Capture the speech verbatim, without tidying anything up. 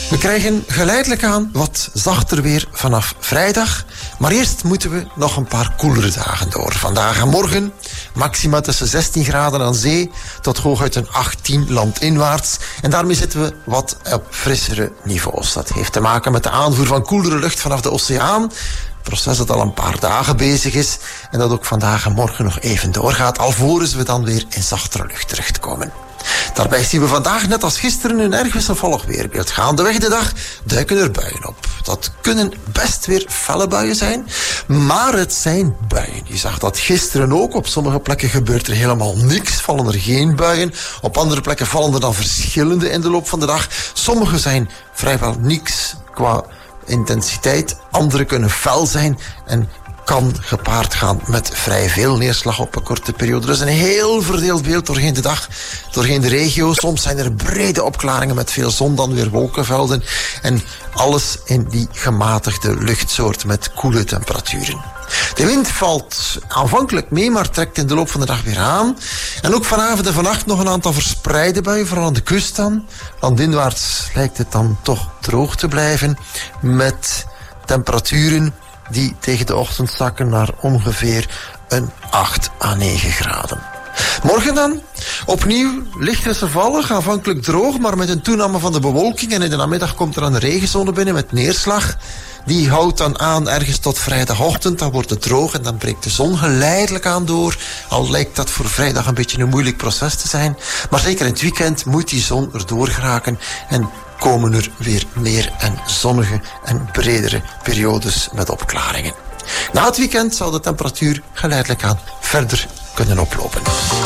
We krijgen geleidelijk aan wat zachter weer vanaf vrijdag. Maar eerst moeten we nog een paar koelere dagen door. Vandaag en morgen maxima tussen zestien graden aan zee tot hooguit een achttien landinwaarts. En daarmee zitten we wat op frissere niveaus. Dat heeft te maken met de aanvoer van koelere lucht vanaf de oceaan. Een proces dat al een paar dagen bezig is en dat ook vandaag en morgen nog even doorgaat, alvorens we dan weer in zachtere lucht terechtkomen. Daarbij zien we vandaag net als gisteren een erg wisselvallig weerbeeld. Gaandeweg de dag duiken er buien op. Dat kunnen best weer felle buien zijn, maar het zijn buien. Je zag dat gisteren ook. Op sommige plekken gebeurt er helemaal niks, vallen er geen buien. Op andere plekken vallen er dan verschillende in de loop van de dag. Sommige zijn vrijwel niks qua intensiteit, andere kunnen fel zijn en kan gepaard gaan met vrij veel neerslag op een korte periode. Dus een heel verdeeld beeld doorheen de dag, doorheen de regio. Soms zijn er brede opklaringen met veel zon, dan weer wolkenvelden. En alles in die gematigde luchtsoort met koele temperaturen. De wind valt aanvankelijk mee, maar trekt in de loop van de dag weer aan. En ook vanavond en vannacht nog een aantal verspreide buien, vooral aan de kust dan. Landinwaarts lijkt het dan toch droog te blijven, met temperaturen die tegen de ochtend zakken naar ongeveer een acht à negen graden. Morgen dan, opnieuw licht wisselvallig, aanvankelijk droog, maar met een toename van de bewolking. En in de namiddag komt er een regenzone binnen met neerslag. Die houdt dan aan ergens tot vrijdagochtend. Dan wordt het droog en dan breekt de zon geleidelijk aan door. Al lijkt dat voor vrijdag een beetje een moeilijk proces te zijn. Maar zeker in het weekend moet die zon erdoor geraken en komen er weer meer en zonnige en bredere periodes met opklaringen. Na het weekend zal de temperatuur geleidelijk aan verder kunnen oplopen.